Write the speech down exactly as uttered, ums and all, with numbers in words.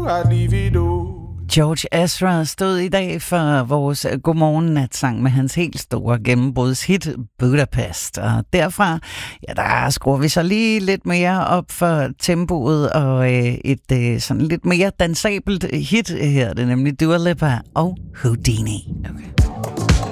I'd leave it all. George Ezra stod i dag for vores godmorgen-natsang med hans helt store gennembrudshit Budapest. Og derfra, ja, der skruer vi så lige lidt mere op for tempoet og øh, et øh, sådan lidt mere dansabelt hit her. Det er nemlig Dua Lipa og Houdini. Okay.